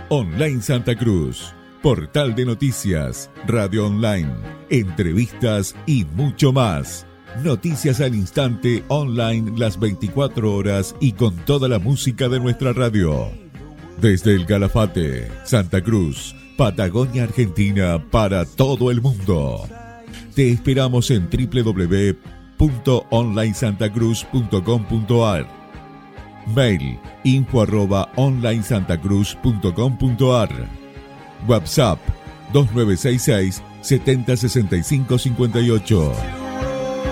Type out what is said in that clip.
Online Santa Cruz, portal de noticias, radio online, entrevistas y mucho más. Noticias al instante, online las 24 horas y con toda la música de nuestra radio. Desde el Calafate, Santa Cruz, Patagonia, Argentina, para todo el mundo. Te esperamos en www.onlinesantacruz.com.ar. Mail info@onlinesantacruz.com.ar. WhatsApp 2966 706558.